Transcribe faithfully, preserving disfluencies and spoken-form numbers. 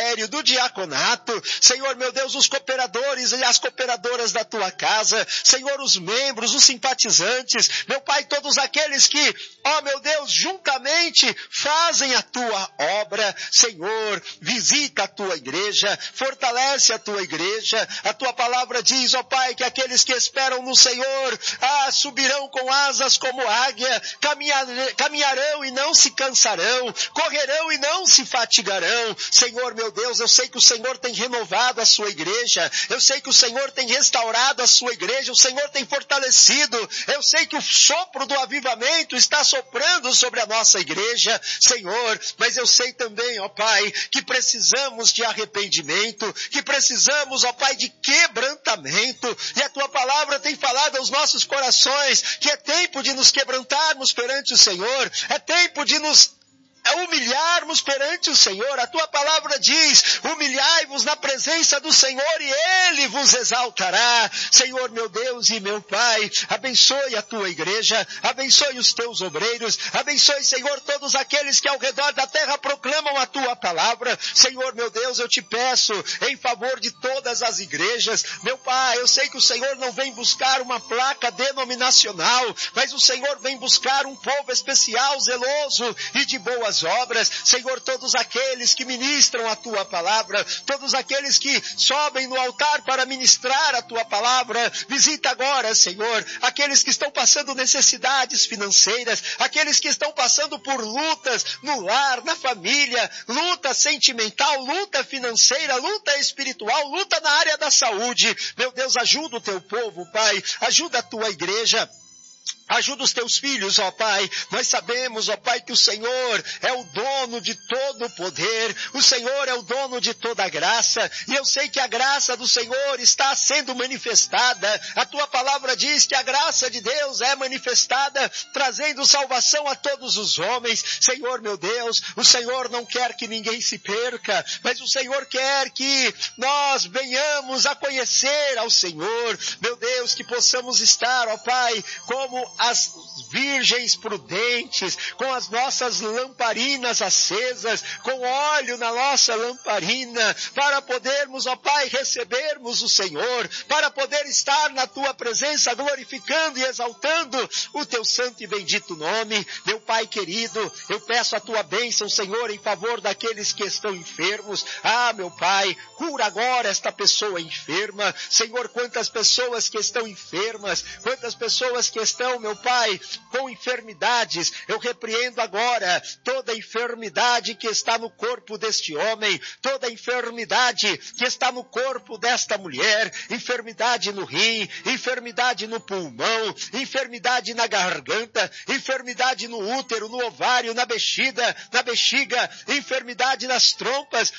ministério, do diaconato, Senhor meu Deus, os cooperadores e as cooperadoras da tua casa, Senhor, os membros, os simpatizantes, meu Pai, todos aqueles que, ó meu Deus, juntamente fazem a tua obra, Senhor, visita a tua igreja, fortalece a tua igreja. A tua palavra diz, ó Pai, que aqueles que esperam no Senhor, ah, subirão com asas como águia, caminhar, caminharão e não se cansarão, correrão e não se fatigarão. Senhor meu Deus, eu sei que o Senhor tem renovado a sua igreja, eu sei que o Senhor tem restaurado a sua igreja, o Senhor tem fortalecido, eu sei que o sopro do avivamento está soprando sobre a nossa igreja, Senhor, mas eu sei também, ó Pai, que precisamos de arrependimento, que precisamos, ó Pai, de quebrantamento, e a tua palavra tem falado aos nossos corações que é tempo de nos quebrantarmos perante o Senhor, é tempo de nos humilharmos perante o Senhor. A tua palavra diz, humilhai-vos na presença do Senhor e Ele vos exaltará. Senhor meu Deus e meu Pai, abençoe a tua igreja, abençoe os teus obreiros, abençoe, Senhor, todos aqueles que ao redor da terra proclamam a tua palavra. Senhor meu Deus, eu te peço em favor de todas as igrejas, meu Pai, eu sei que o Senhor não vem buscar uma placa denominacional, mas o Senhor vem buscar um povo especial, zeloso e de boas obras. Senhor, todos aqueles que ministram a tua palavra, todos aqueles que sobem no altar para ministrar a tua palavra, visita agora, Senhor, aqueles que estão passando necessidades financeiras, aqueles que estão passando por lutas no lar, na família, luta sentimental, luta financeira, luta espiritual, luta na área da saúde. Meu Deus, ajuda o teu povo, Pai, ajuda a tua igreja. Ajuda os teus filhos, ó Pai. Nós sabemos, ó Pai, que o Senhor é o dono de todo o poder. O Senhor é o dono de toda a graça. E eu sei que a graça do Senhor está sendo manifestada. A tua palavra diz que a graça de Deus é manifestada, trazendo salvação a todos os homens. Senhor, meu Deus, o Senhor não quer que ninguém se perca, mas o Senhor quer que nós venhamos a conhecer ao Senhor. Meu Deus, que possamos estar, ó Pai, como as virgens prudentes, com as nossas lamparinas acesas, com óleo na nossa lamparina, para podermos, ó Pai, recebermos o Senhor, para poder estar na tua presença, glorificando e exaltando o teu santo e bendito nome. Meu Pai querido, eu peço a tua bênção, Senhor, em favor daqueles que estão enfermos. Ah, meu Pai, cura agora esta pessoa enferma. Senhor, quantas pessoas que estão enfermas, quantas pessoas que estão, meu Pai, com enfermidades, eu repreendo agora toda enfermidade que está no corpo deste homem, toda enfermidade que está no corpo desta mulher, enfermidade no rim, enfermidade no pulmão, enfermidade na garganta, enfermidade no útero, no ovário, na bexiga, na bexiga, enfermidade nas trompas,